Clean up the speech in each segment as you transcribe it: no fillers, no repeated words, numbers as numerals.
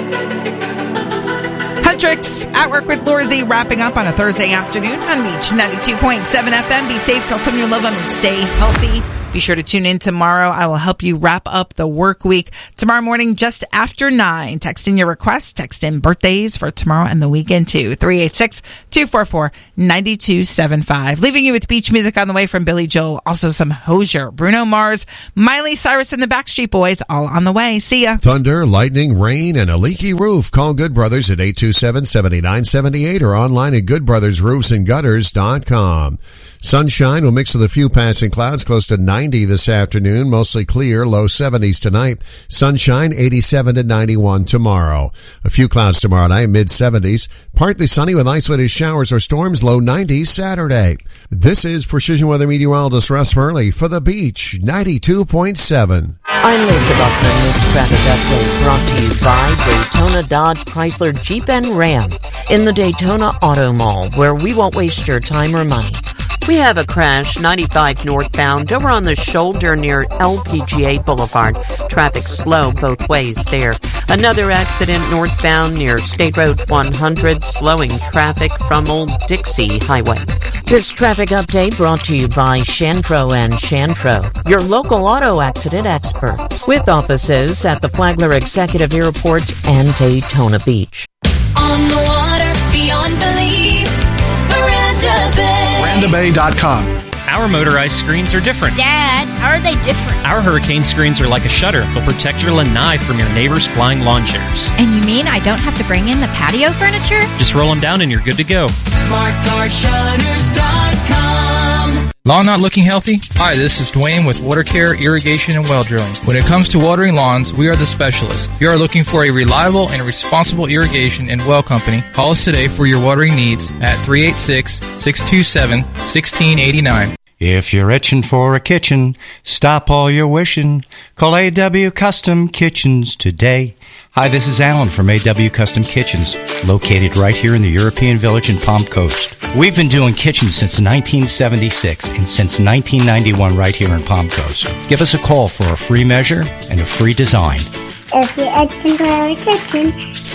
Huntrix at Work with Laura Z, wrapping up on a Thursday afternoon on Beach 92.7 FM. Be safe, tell someone you love them, and stay healthy. Be sure to tune in tomorrow. I will help you wrap up the work week tomorrow morning just after 9. Text in your requests. Text in birthdays for tomorrow and the weekend too. 386-244-9275. Leaving you with beach music on the way from Billy Joel. Also some Hozier, Bruno Mars, Miley Cyrus and the Backstreet Boys all on the way. See ya. Thunder, lightning, rain, and a leaky roof. Call Good Brothers at 827-7978 or online at goodbrothersroofsandgutters.com. Sunshine will mix with a few passing clouds, close to 90 this afternoon. Mostly clear, low 70s tonight. Sunshine, 87 to 91 tomorrow. A few clouds tomorrow night, mid-70s. Partly sunny with isolated showers or storms, low 90s Saturday. This is Precision Weather Meteorologist Russ Hurley for the Beach, 92.7. I'm Lisa Buckman with traffic update brought to you by Daytona Dodge Chrysler Jeep and Ram in the Daytona Auto Mall, where we won't waste your time or money. We have a crash 95 northbound over on the shoulder near LPGA Boulevard. Traffic slow both ways there. Another accident northbound near State Road 100, slowing traffic from Old Dixie Highway. This traffic update brought to you by Shantro & Shantro, your local auto accident experts, with offices at the Flagler Executive Airport and Daytona Beach. On the water, beyond belief, Miranda Bay. MirandaBay.com. Our motorized screens are different. Dad, how are they different? Our hurricane screens are like a shutter. They'll protect your lanai from your neighbor's flying lawn chairs. And you mean I don't have to bring in the patio furniture? Just roll them down and you're good to go. SmartGuardShutters.com. Lawn not looking healthy? Hi, this is Dwayne with Water Care, Irrigation, and Well Drilling. When it comes to watering lawns, we are the specialists. If you are looking for a reliable and responsible irrigation and well company, call us today for your watering needs at 386-627-1689. If you're itching for a kitchen, stop all your wishing. Call A.W. Custom Kitchens today. Hi, this is Alan from A.W. Custom Kitchens, located right here in the European Village in Palm Coast. We've been doing kitchens since 1976 and since 1991 right here in Palm Coast. Give us a call for a free measure and a free design. If you're itching for a kitchen,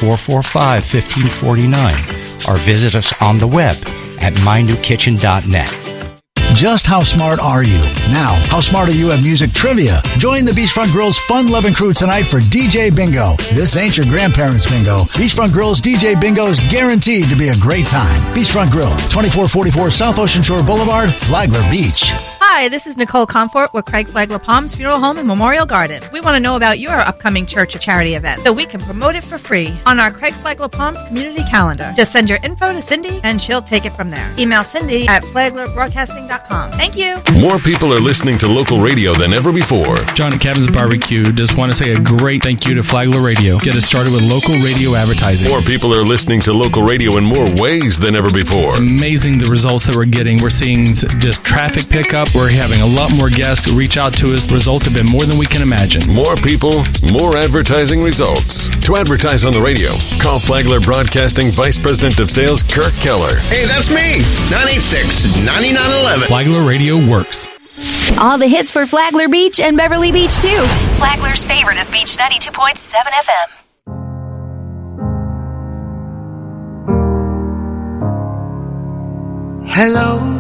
445-1549, or visit us on the web at mynewkitchen.net. Just how smart are you? Now, how smart are you at music trivia? Join the Beachfront Grills fun-loving crew tonight for DJ Bingo. This ain't your grandparents' bingo. Beachfront Grills DJ Bingo is guaranteed to be a great time. Beachfront Grill, 2444 South Ocean Shore Boulevard, Flagler Beach. Hi, this is Nicole Comfort with Craig Flagler Palms Funeral Home and Memorial Garden. We want to know about your upcoming church or charity event so we can promote it for free on our Craig Flagler Palms community calendar. Just send your info to Cindy and she'll take it from there. Email Cindy at flaglerbroadcasting.com. Thank you. More people are listening to local radio than ever before. John at Kevin's Barbecue just want to say a great thank you to Flagler Radio. Get us started with local radio advertising. More people are listening to local radio in more ways than ever before. It's amazing the results that we're getting. We're seeing just traffic pickup. We're having a lot more guests reach out to us. The results have been more than we can imagine. More people, more advertising results. To advertise on the radio, call Flagler Broadcasting Vice President of Sales, Kirk Keller. Hey, that's me. 986-9911. Flagler Radio works. All the hits for Flagler Beach and Beverly Beach, too. Flagler's favorite is Beach 92.7 FM. Hello,